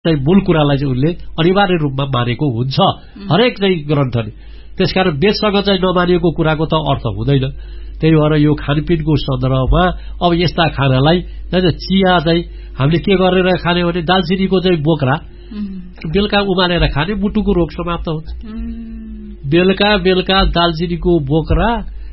चाहिँ मूल कुरालाई चाहिँ उनले अनिवार्य रूपमा मानेको हुन्छ हरेक चाहिँ ग्रन्थले। त्यसकारण वेदसँग चाहिँ नमानिएको कुराको त अर्थ हुँदैन। त्यही भएर यो खानपिनको सन्दर्भमा अब यस्ता खानालाई चिया चाहिँ हामीले के गरेर खाने भने दालचिनीको चाहिँ बोक्रा बेलुका उमालेर खाने मुटुको रोग समाप्त हुन्छ। बेलुका दालचिनीको बोक्रा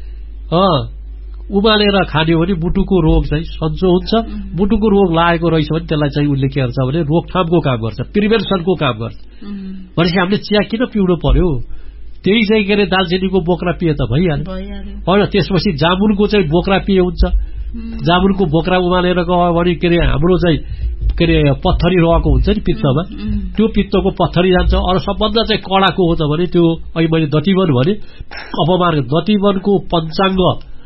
उमालेर खाने भने मुटुको रोग चाहिँ सन्चो हुन्छ। मुटुको रोग लागेको रहेछ भने त्यसलाई चाहिँ उनले के गर्छ भने रोकथामको काम गर्छ, प्रिभेन्सनको काम गर्छ। भनेपछि हामीले चिया किन पिउनु पर्यो? त्यही चाहिँ के अरे दालचिनीको बोक्रा पिए त भइहाल्यो होइन। त्यसपछि जामुनको चाहिँ बोक्रा पिए हुन्छ। जामुनको बोक्रा उमालेर गयो भने के अरे हाम्रो चाहिँ के अरे पत्थरी रहेको हुन्छ नि पित्तमा, त्यो पित्तको पत्थरी जान्छ। अरू सबभन्दा चाहिँ कडाको हो त भने त्यो अहिले मैले दतिवन भने अपमार्ग दतिवनको पञ्चाङ्ग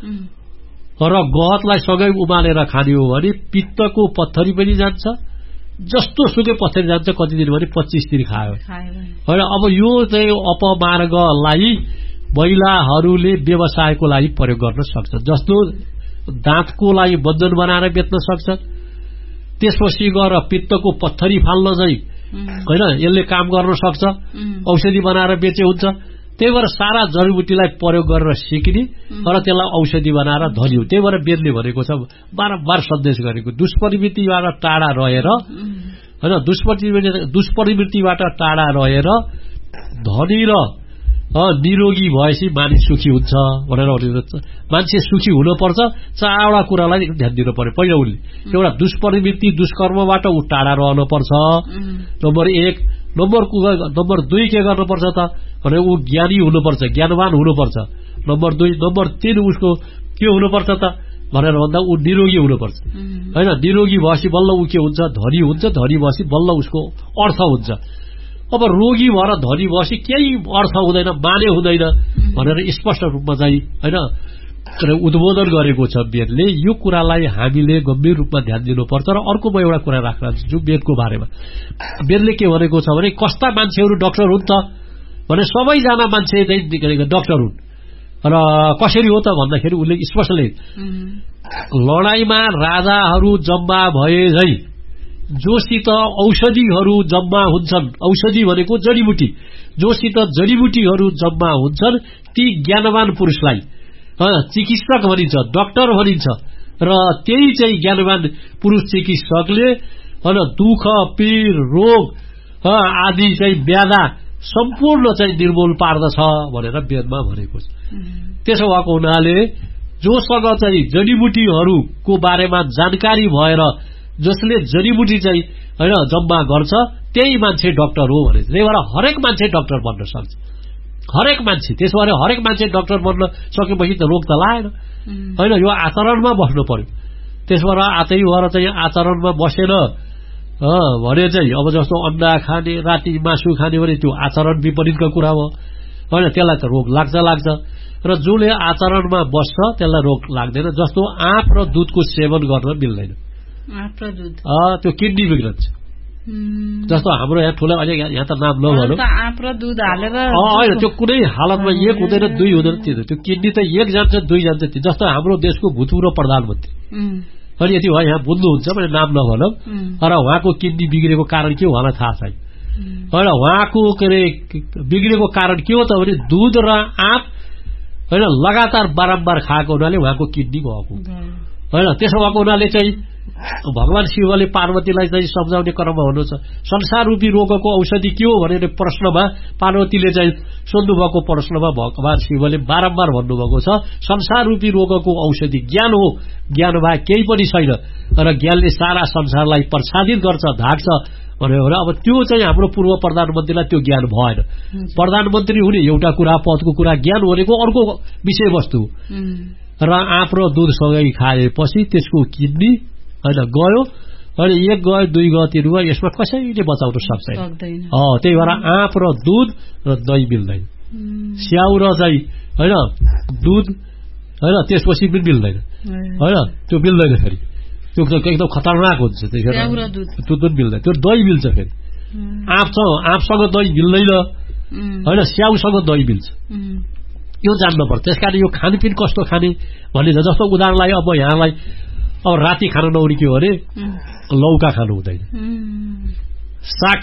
र गहतलाई सँगै उमालेर खाने हो भने पित्तको पत्थरी पनि जान्छ। जस्तो सुकै पत्थरी जान्छ। कति दिन भने 25 दिन खायो होइन। अब यो चाहिँ अपमार्गलाई महिलाहरूले व्यवसायको लागि प्रयोग गर्न सक्छन्। जस्तो दाँतको लागि बन्धन बनाएर बेच्न सक्छन्। त्यसपछि गएर पित्तको पत्थरी फाल्न चाहिँ होइन यसले काम गर्न सक्छ, औषधि बनाएर बेचे हुन्छ। त्यही भएर सारा जडीबुटीलाई प्रयोग गरेर सिक्ने र त्यसलाई औषधि बनाएर धनी हो। त्यही भएर वेदले भनेको छ बारम्बार सन्देश गरेको दुष्प्रवृत्तिबाट टाढा रहेर होइन, दुष्प्रवृत्तिबाट टाढा रहेर धनी र निरोगी भएपछि मानिस सुखी हुन्छ भनेर भनेको। मान्छे सुखी हुनुपर्छ, चारवटा कुरालाई ध्यान दिनु पर्यो। पहिलो उसले एउटा दुष्प्रवृत्ति दुष्कर्मबाट ऊ टाढा रहनुपर्छ नम्बर 1। नम्बर 2 के गर्नुपर्छ त भने ऊ ज्ञानी हुनुपर्छ, ज्ञानवान हुनुपर्छ। नम्बर 2। नम्बर 3 उसको के हुनुपर्छ त भनेर भन्दा ऊ निरोगी हुनुपर्छ होइन। निरोगी भएपछि बल्ल ऊ के हुन्छ धनी हुन्छ। धनी भएपछि बल्ल उसको अर्थ हुन्छ। अब रोगी भएर धनी भएपछि केही अर्थ हुँदैन, माने हुँदैन भनेर स्पष्ट रूपमा चाहिँ होइन उद्बोधन गरेको छ वेदले। यो कुरालाई हामीले गम्भीर रूपमा ध्यान दिनुपर्छ। र अर्को म एउटा कुरा राख्न चाहन्छु वेदको बारेमा। वेदले के भनेको छ भने कस्ता मान्छेहरू डाक्टर हुन् त भने सबैजना मान्छे चाहिँ डाक्टर हुन्। र कसरी हो त भन्दाखेरि उसले स्पष्टले लडाईँमा राजाहरू जम्मा भए झै जोसित औषधिहरू जम्मा हुन्छन्। औषधि भनेको जडीबुटी। जोसित जडीबुटीहरू जम्मा हुन्छन् ती ज्ञानवान पुरुषलाई चिकित्सक भनिन्छ, डाक्टर भनिन्छ। र त्यही चाहिँ ज्ञानवान पुरुष चिकित्सकले होइन दुःख पीड रोग आदि चाहिँ व्याधा सम्पूर्ण चाहिँ निर्मूल पार्दछ भनेर वेदमा भनेको छ। त्यसो भएको हुनाले जोसँग चाहिँ जडीबुटीहरूको बारेमा जानकारी भएर जसले जडीबुटी चाहिँ होइन जम्मा गर्छ त्यही मान्छे डाक्टर हो भने। त्यही भएर हरेक मान्छे डाक्टर बन्न सक्छ, हरेक मान्छे। त्यसो भएर हरेक मान्छे डाक्टर बन्न सकेपछि त रोग त लागेन होइन। यो आचरणमा बस्नु पर्यो। त्यसो भएर त्यही भएर चाहिँ आचरणमा बसेन भने चाहिँ अब जस्तो अन्डा खाने राति मासु खाने भने त्यो आचरण विपरीतको कुरा हो होइन। त्यसलाई त रोग लाग्छ। र जसले आचरणमा बस्छ त्यसलाई रोग लाग्दैन। जस्तो आँप र दुधको सेवन गर्न मिल्दैन। त्यो किडनी बिग्रन्छ। जस्तो हाम्रो यहाँ ठुलो अहिले यहाँ त नाम नभनौँ आँप र दुध हालेर होइन त्यो कुनै हालतमा 1 हुँदैन 2 हुँदैन। त्यो किडनी त 1 जान्छ 2 जान्छ। जस्तो हाम्रो देशको भूतपूर्व प्रधानमन्त्री अनि यति भयो यहाँ बुझ्नुहुन्छ मैले नाम नभनौँ। र उहाँको किडनी बिग्रेको कारण के हो उहाँलाई थाहा छैन होइन। उहाँको के अरे बिग्रेको कारण के हो त भने दुध र आँप होइन लगातार बारम्बार खाएको हुनाले उहाँको किडनी गएको होइन। त्यसो भएको हुनाले चाहिँ भगवान शिवले पार्वतीलाई चाहिँ सम्झाउने क्रममा हुनुहुन्छ। संसार रूपी रोगको औषधि के हो भनेर प्रश्नमा पार्वतीले चाहिँ सोध्नु भएको प्रश्नमा भगवान शिवले बारम्बार भन्नुभएको छ संसार रूपी रोगको औषधि ज्ञान हो। ज्ञान भए केही पनि छैन र ज्ञानले सारा संसारलाई प्रसादित गर्छ ढाक्छ भन्यो भने अब त्यो चाहिँ हाम्रो पूर्व प्रधानमन्त्रीलाई त्यो ज्ञान भएन। प्रधानमन्त्री हुने एउटा कुरा पदको कुरा, ज्ञान भनेको अर्को विषयवस्तु। र आँप र दुध सँगै खाएपछि त्यसको किडनी होइन गयो अनि 1 गयो 2 गयो 3 गयो यसमा कसैले बचाउन सक्दैन। त्यही भएर आँप र दुध र दही मिल्दैन। स्याउ र चाहिँ होइन दुध होइन त्यसपछि पनि मिल्दैन होइन। त्यो मिल्दैन फेरि त्यो एकदम खतरनाक हुन्छ। त्यसैले दुध पनि मिल्दैन। त्यो दही मिल्छ फेरि। आँपसँग दही मिल्दैन होइन। स्याउसँग दही मिल्छ। यो जान्नुपर्छ। त्यसकारण यो खानपिन कस्तो खाने भन्ने जस्तो उदाहरणलाई अब यहाँलाई अब राति खान नहुने के हो भने लौका खानु हुँदैन साग